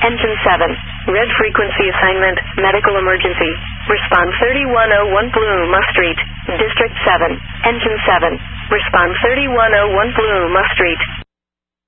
Engine 7. Red frequency assignment, medical emergency. Respond 3101 Blue Musk Street, District 7. Engine 7. Respond 3101 Blue Musk Street.